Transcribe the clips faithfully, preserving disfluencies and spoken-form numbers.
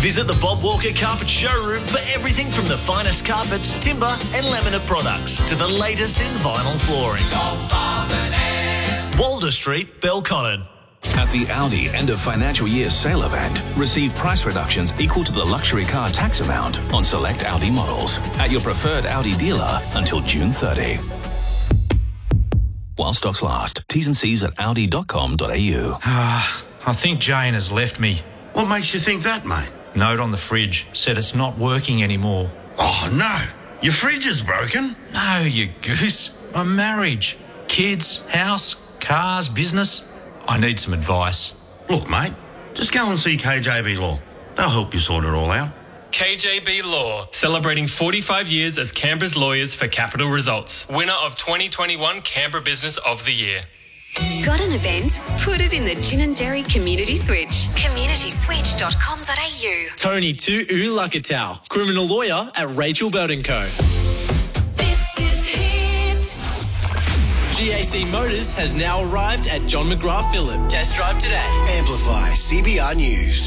Visit the Bob Walker Carpet Showroom for everything from the finest carpets, timber and laminate products to the latest in vinyl flooring. Walder Street, Belconnen. At the Audi end of financial year sale event, receive price reductions equal to the luxury car tax amount on select Audi models at your preferred Audi dealer until June thirtieth. While stocks last. T's and C's at audi dot com dot a u. Ah, I think Jane has left me. What makes you think that, mate? Note on the fridge said it's not working anymore. Oh, no. Your fridge is broken. No, you goose. My marriage, kids, house, cars, business. I need some advice. Look, mate, just go and see K J B Law. They'll help you sort it all out. K J B Law, celebrating forty-five years as Canberra's lawyers for capital results. Winner of twenty twenty-one Canberra Business of the Year. Got an event? Put it in the Gin and Dairy Community Switch. community switch dot com dot a u. Tony Tu Ulakatau, criminal lawyer at Rachel Bird and Co. This is Hit. G A C Motors has now arrived at John McGrath Phillip. Test drive today. Amplify C B R News.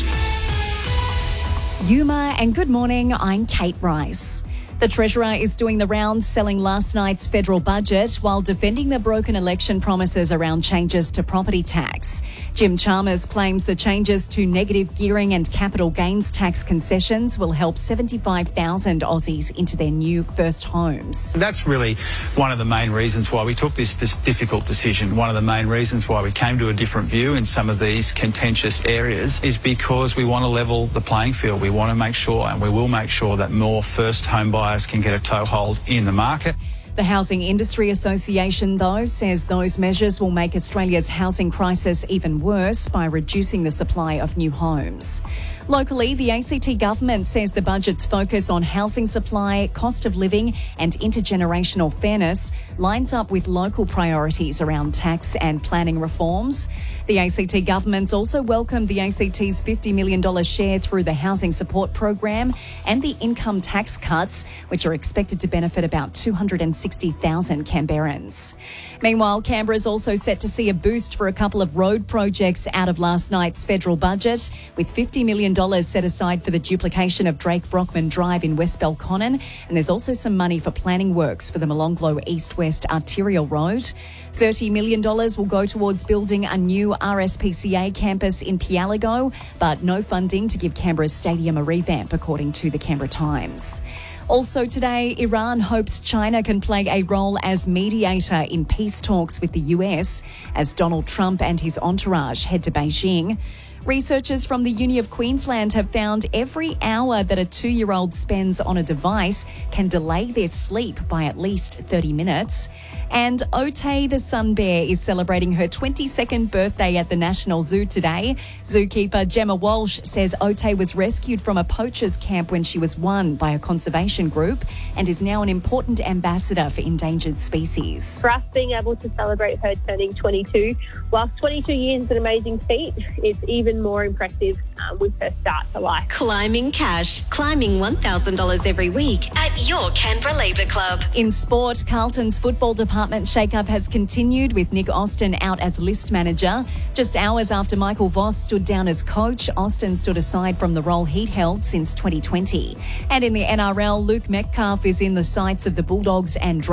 Yuma and good morning, I'm Kate Rice. The Treasurer is doing the rounds selling last night's federal budget while defending the broken election promises around changes to property tax. Jim Chalmers claims the changes to negative gearing and capital gains tax concessions will help seventy-five thousand Aussies into their new first homes. That's really one of the main reasons why we took this, this difficult decision. One of the main reasons why we came to a different view in some of these contentious areas is because we want to level the playing field. We want to make sure, and we will make sure, that more first home buyers can get a toehold in the market. The Housing Industry Association, though, says those measures will make Australia's housing crisis even worse by reducing the supply of new homes. Locally, the A C T government says the budget's focus on housing supply, cost of living and intergenerational fairness lines up with local priorities around tax and planning reforms. The A C T government's also welcomed the A C T's fifty million dollars share through the Housing Support Program and the income tax cuts, which are expected to benefit about two hundred sixty thousand Canberrans. Meanwhile, Canberra is also set to see a boost for a couple of road projects out of last night's federal budget, with fifty million dollars set aside for the duplication of Drake Brockman Drive in West Belconnen, and there's also some money for planning works for the Molonglo East-West Arterial Road. thirty million dollars will go towards building a new R S P C A campus in Pialigo, but no funding to give Canberra's stadium a revamp, according to the Canberra Times. Also today, Iran hopes China can play a role as mediator in peace talks with the U S as Donald Trump and his entourage head to Beijing. Researchers from the Uni of Queensland have found every hour that a two-year-old spends on a device can delay their sleep by at least thirty minutes. And Otay the sun bear is celebrating her twenty-second birthday at the National Zoo today. Zookeeper Gemma Walsh says Otay was rescued from a poacher's camp when she was one by a conservation group and is now an important ambassador for endangered species. For us being able to celebrate her turning twenty-two, whilst twenty-two years is an amazing feat, it's even more impressive um, with her start to life. Climbing cash. Climbing one thousand dollars every week at your Canberra Labour Club. In sport, Carlton's football department shake-up has continued with Nick Austin out as list manager. Just hours after Michael Voss stood down as coach, Austin stood aside from the role he'd held since twenty twenty. And in the N R L, Luke Metcalf is in the sights of the Bulldogs and